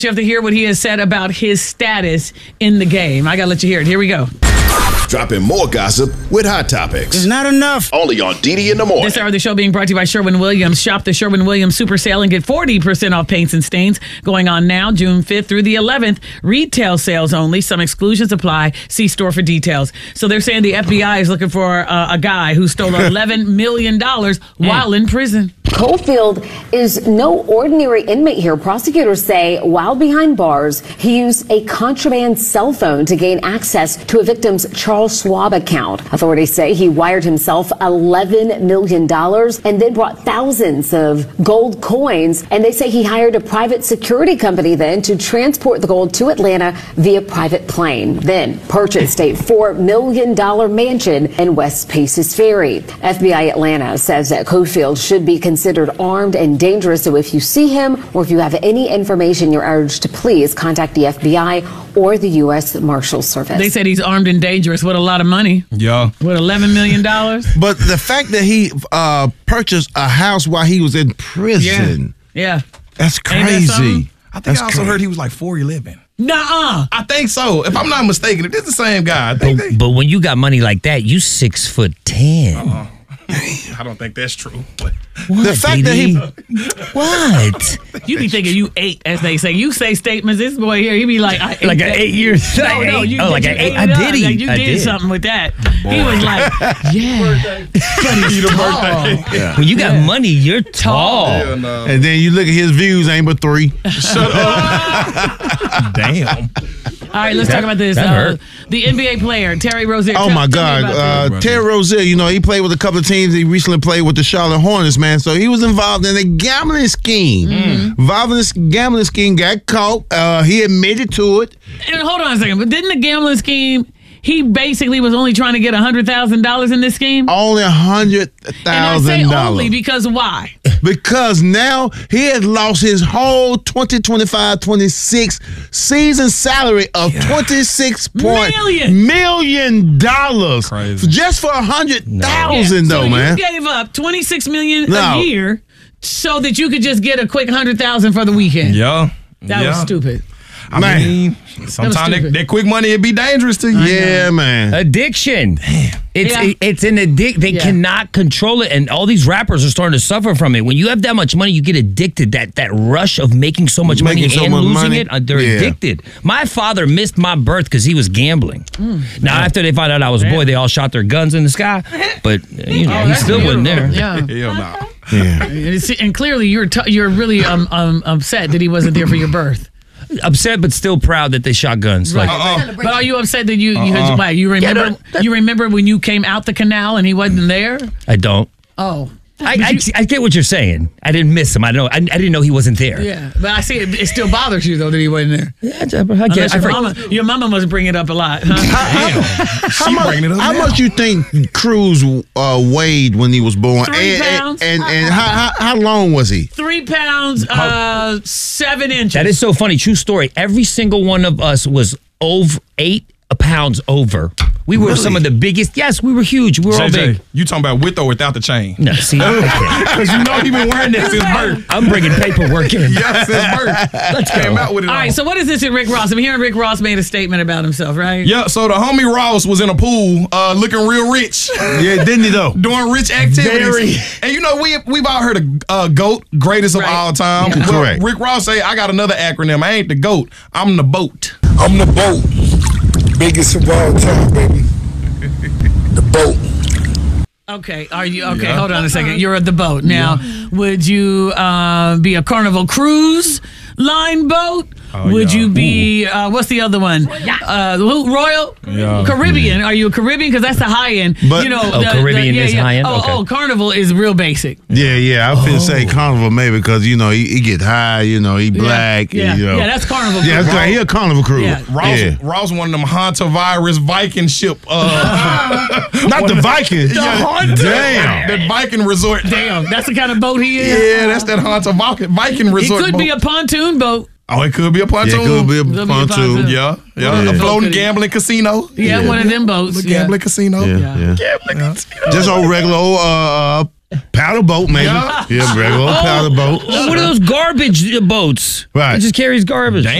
You have to hear what he has said about his status in the game. I got to let you hear it. Here we go. Dropping more gossip with Hot Topics. It's not enough. Only on DD in the Morning. This hour of the show being brought to you by Sherwin-Williams. Shop the Sherwin-Williams Super Sale and get 40% off paints and stains. Going on now, June 5th through the 11th. Retail sales only. Some exclusions apply. See store for details. So they're saying the FBI is looking for a guy who stole $11 million while in prison. Cofield is no ordinary inmate here. Prosecutors say while behind bars, he used a contraband cell phone to gain access to a victim's Charles Schwab account. Authorities say he wired himself $11 million and then brought thousands of gold coins. And they say he hired a private security company then to transport the gold to Atlanta via private plane. Then purchased a $4 million mansion in West Paces Ferry. FBI Atlanta says that Cofield should be considered armed and dangerous. So if you see him or if you have any information, you're urged to please contact the FBI or the U.S. Marshals Service. They said he's armed and dangerous with a lot of money. Yeah. With $11 million. But the fact that he purchased a house while he was in prison. Yeah. That's Ain't that crazy. something? I think I also heard he was like 4'11". Nuh-uh. I think so. If I'm not mistaken, if this is the same guy, I think But when you got money like that, you 6'10". I don't think that's true. But What, The fact that he- What? You be thinking you ate, as they say. You say statements. This boy here, he be like, I ate Like that. an 8 years. No, you, like you an ate 8. I it up. did eat. Like, you I did something with that. He was like, yeah. But he's tall. When you got money, you're tall. hell no. And then you look at his views, ain't but 3. Shut up. Damn. All right, let's talk about this. that hurt. The NBA player, Terry Rozier. Oh, my Tell me about God. this. Terry Rozier, you know, he played with a couple of teams. He recently played with the Charlotte Hornets, man. So he was involved in a gambling scheme. Involved in this gambling scheme, got caught. He admitted to it. And hold on a second. But didn't the gambling scheme, he basically was only trying to get $100,000 in this scheme? Only $100,000. And I say only because why? Because now he has lost his whole 2025-26 season salary of $26 million Crazy. just for $100,000 though, so man. you gave up $26 million No. a year so that you could just get a quick $100,000 for the weekend. Yeah. That was stupid. I Man. mean, sometimes stupid. that quick money would be dangerous to you. Yeah, man. Addiction. It's an addict. They Yeah. cannot control it, and all these rappers are starting to suffer from it. When you have that much money, you get addicted. That rush of making so much money Making so and much losing money. it, they're Yeah. addicted. My father missed my birth because he was gambling. Now, after they found out I was a boy, they all shot their guns in the sky. But you know, he That's still wasn't there. beautiful. Yeah. Hell no. Yeah. And clearly you're really upset that he wasn't there for your birth. Upset, but still proud that they shot guns. Right. Like, But are you upset that you remember when you came out the canal and he wasn't there? I don't. Oh. I get what you're saying. I didn't miss him. I didn't know he wasn't there. Yeah, but I see it still bothers you though that he wasn't there. I get Unless your mama must bring it up a lot. Huh? How much you think Cruz weighed when he was born? 3 pounds. And how long was he? 3 pounds, 7 inches. That is so funny. True story. Every single one of us was over 8 pounds over. We were some of the biggest. Yes, we were huge. We were all JJ, big. you talking about with or without the chain? No, see, Because you know he been wearing that since birth. I'm bringing paperwork in. Yeah, since birth. Let's Came go. out with it All right, so what is this in Rick Ross? I'm hearing Rick Ross made a statement about himself, right? Yeah, so the homie Ross was in a pool looking real rich. Yeah, didn't he though? Doing rich activities. Very. And you know, we've all heard of GOAT, greatest of Right. all time. Yeah. Well, Correct. Rick Ross say, I got another acronym. I ain't the GOAT. I'm the boat. I'm the boat. Biggest of all time, baby. The boat. Okay, are you okay? Yeah. Hold on a second. You're at the boat now. Would you be a Carnival Cruise Line boat? Would yeah. you be what's the other one? Royal Yeah. Caribbean. Are you a Caribbean? Because that's the high end. But- you know, Caribbean is high end? Okay. Oh, Carnival is real basic. Yeah. I finna say Carnival maybe because you know he get high. You know he black. Yeah, You know. yeah, that's Carnival. Yeah, Cruise. that's right. He a Carnival crew. Yeah. Ross one of them hantavirus Viking ship. Not the Vikings. Damn. That Viking resort. Damn, that's the kind of boat he is. Yeah, that's that Viking He resort. could boat. be a pontoon boat. Oh, it could be a pontoon. Yeah, could be a Could be a pontoon. pontoon. Yeah. Yeah. A floating Boat. gambling casino. Yeah, one of them boats. The gambling casino. Yeah. Just old regular old Paddle boat, maybe. Yeah. Yeah, regular old paddle boat. What are those garbage boats? Right. It just carries garbage.